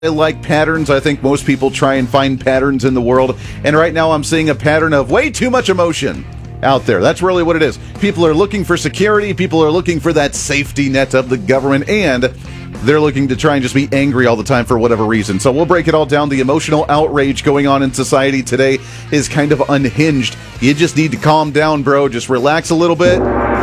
I like patterns. I think most people try and find patterns in the world. And right now I'm seeing a pattern of way too much emotion out there. That's really what it is. People are looking for security. People are looking for that safety net of the government. And they're looking to try and just be angry all the time for whatever reason. So we'll break it all down. The emotional outrage going on in society today is kind of unhinged. You just need to calm down, bro. Just relax a little bit.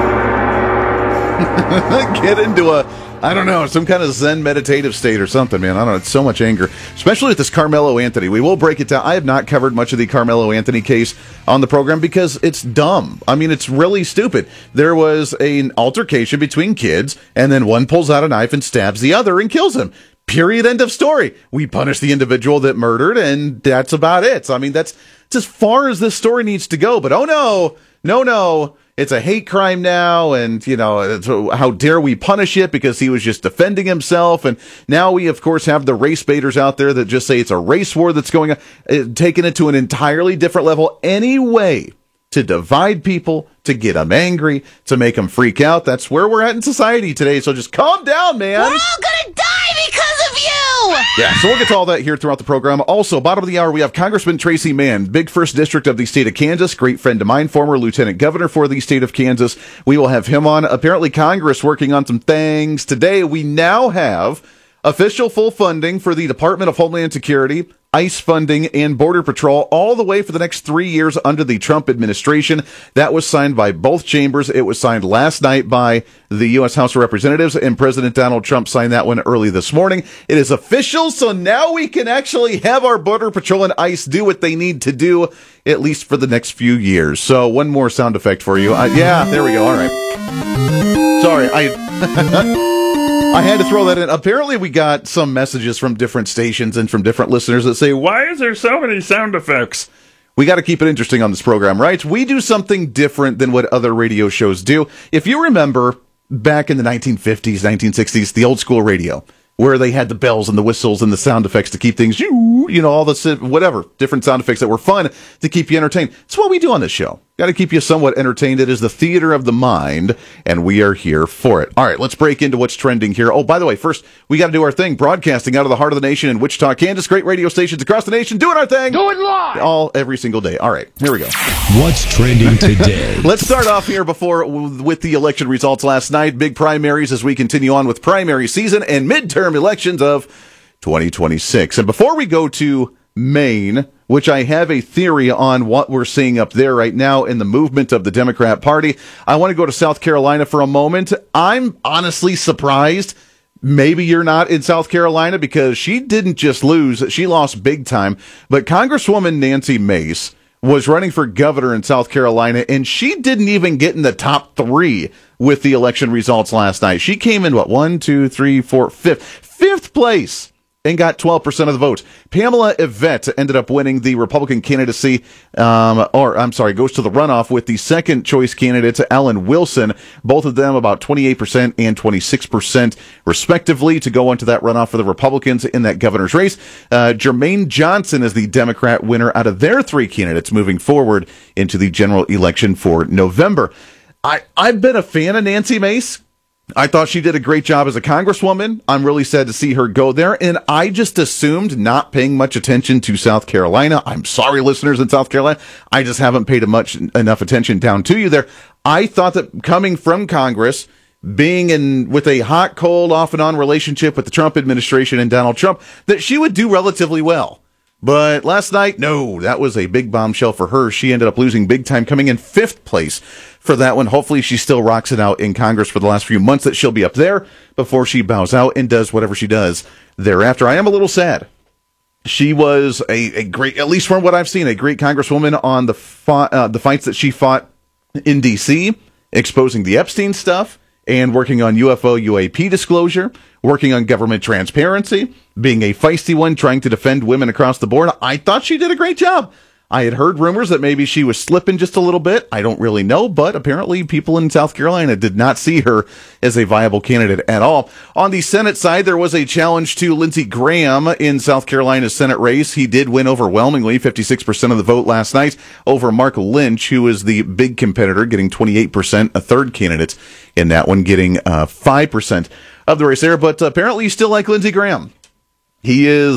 Get into some kind of Zen meditative state or something, man. I don't know. It's so much anger, especially with this Carmelo Anthony. We will break it down. I have not covered much of the Carmelo Anthony case on the program because it's dumb. I mean, it's really stupid. There was an altercation between kids, and then one pulls out a knife and stabs the other and kills him. Period. End of story. We punish the individual that murdered, and that's about it. I mean, that's as far as this story needs to go. But no. It's a hate crime now, and, how dare we punish it because he was just defending himself. And now we, of course, have the race baiters out there that just say it's a race war that's going on, taking it to an entirely different level. Any way to divide people, to get them angry, to make them freak out. That's where we're at in society today. So just calm down, man. We're all gonna die because of you! Yeah, so we'll get to all that here throughout the program. Also, bottom of the hour, we have Congressman Tracy Mann, big first district of the state of Kansas, great friend of mine, former lieutenant governor for the state of Kansas. We will have him on. Apparently, Congress working on some things today. We now have official full funding for the Department of Homeland Security, ICE funding, and Border Patrol all the way for the next 3 years under the Trump administration. That was signed by both chambers. It was signed last night by the U.S. House of Representatives, and President Donald Trump signed that one early this morning. It is official, so now we can actually have our Border Patrol and ICE do what they need to do, at least for the next few years. So one more sound effect for you. Yeah, there we go. All right. Sorry, I had to throw that in. Apparently, we got some messages from different stations and from different listeners that say, why is there so many sound effects? We got to keep it interesting on this program, right? We do something different than what other radio shows do. If you remember back in the 1950s, 1960s, the old school radio, where they had the bells and the whistles and the sound effects to keep things, all the whatever, different sound effects that were fun to keep you entertained. It's what we do on this show. Got to keep you somewhat entertained. It is the theater of the mind, and we are here for it. All right, let's break into what's trending here. Oh, by the way, first, we got to do our thing. Broadcasting out of the heart of the nation in Wichita, Kansas. Great radio stations across the nation doing our thing. Do it live! Every single day. All right, here we go. What's trending today? Let's start off here with the election results last night. Big primaries as we continue on with primary season and midterm elections of 2026. And before we go to Maine, which I have a theory on what we're seeing up there right now in the movement of the Democrat Party, I want to go to South Carolina for a moment. I'm honestly surprised. Maybe you're not in South Carolina because she didn't just lose, she lost big time. But Congresswoman Nancy Mace was running for governor in South Carolina, and she didn't even get in the top 3 with the election results last night. She came in, fifth place, and got 12% of the vote. Pamela Yvette ended up winning the Republican candidacy, goes to the runoff with the second choice candidate, Alan Wilson, both of them about 28% and 26% respectively, to go into that runoff for the Republicans in that governor's race. Jermaine Johnson is the Democrat winner out of their 3 candidates moving forward into the general election for November. I've been a fan of Nancy Mace. I thought she did a great job as a congresswoman. I'm really sad to see her go there. And I just assumed, not paying much attention to South Carolina. I'm sorry, listeners in South Carolina. I just haven't paid enough attention down to you there. I thought that coming from Congress, being with a hot, cold, off and on relationship with the Trump administration and Donald Trump, that she would do relatively well. But last night, no, that was a big bombshell for her. She ended up losing big time, coming in 5th place for that one. Hopefully she still rocks it out in Congress for the last few months, that she'll be up there before she bows out and does whatever she does thereafter. I am a little sad. She was a great, at least from what I've seen, a great congresswoman on the fights that she fought in D.C., exposing the Epstein stuff and working on UFO UAP disclosure, working on government transparency, being a feisty one, trying to defend women across the board. I thought she did a great job. I had heard rumors that maybe she was slipping just a little bit. I don't really know, but apparently people in South Carolina did not see her as a viable candidate at all. On the Senate side, there was a challenge to Lindsey Graham in South Carolina's Senate race. He did win overwhelmingly, 56% of the vote last night, over Mark Lynch, who is the big competitor, getting 28%, a third candidate in that one, getting 5% of the race there. But apparently you still like Lindsey Graham. He is